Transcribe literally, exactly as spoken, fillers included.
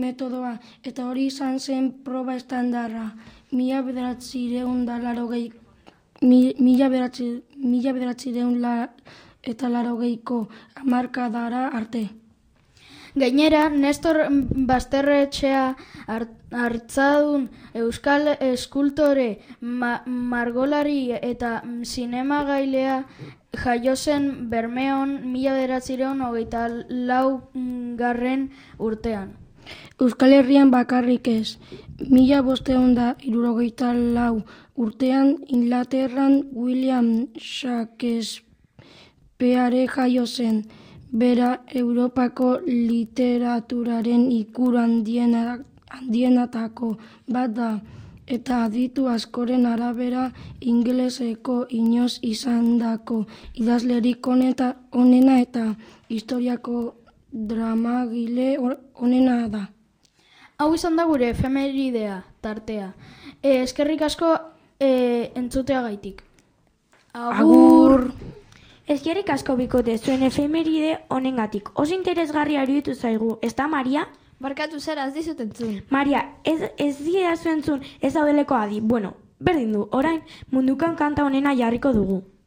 metodoa, eta hori izan zen proba estandarra. Mila bederatzireun da larogei, mila bederatzireun eta larogeiko hamarkadara arte. Gainera, Nestor Basterretxea hartzadun euskal eskultore, ma, margolari eta zinemagailea jaio zen Bermeon mila bederatzireun hogeita lau garren urtean. Euskal Herrian bakarrik ez. Mila bosteun da hirurogeita lau urtean Inglaterran William Shakespeare jaio zen. Bera Europako literaturaren ikur handienetako bat da, eta aditu askoren arabera ingeleseko inoiz izandako idazlerik onena eta historiako dramagile onena da. Hau izan da gure efemeridea tartea. E, eskerrik asko e, entzuteagaitik. Agur! Eskerrik asko bikote, zuen efemeride honengatik. Oso interesgarria iruditu zaigu, ez da, Maria? Barkatu zara, ez dizut entzun. Maria, ez, ez dira zuen zuen ez daudeleko adi. Bueno, berdin du, orain mundukan kanta honena jarriko dugu.